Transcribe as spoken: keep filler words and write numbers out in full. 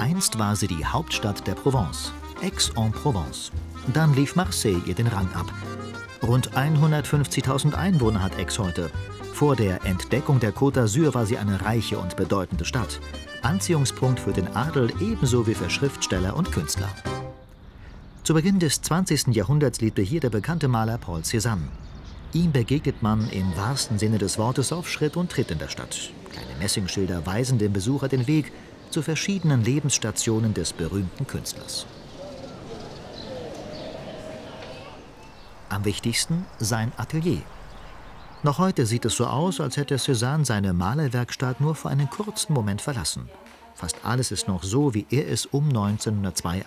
Einst war sie die Hauptstadt der Provence, Aix-en-Provence. Dann lief Marseille ihr den Rang ab. Rund hundertfünfzigtausend Einwohner hat Aix heute. Vor der Entdeckung der Côte d'Azur war sie eine reiche und bedeutende Stadt. Anziehungspunkt für den Adel ebenso wie für Schriftsteller und Künstler. Zu Beginn des zwanzigsten Jahrhunderts lebte hier der bekannte Maler Paul Cézanne. Ihm begegnet man im wahrsten Sinne des Wortes auf Schritt und Tritt in der Stadt. Kleine Messingschilder weisen dem Besucher den Weg zu verschiedenen Lebensstationen des berühmten Künstlers. Am wichtigsten sein Atelier. Noch heute sieht es so aus, als hätte Cézanne seine Malerwerkstatt nur für einen kurzen Moment verlassen. Fast alles ist noch so, wie er es um neunzehnhundertzwei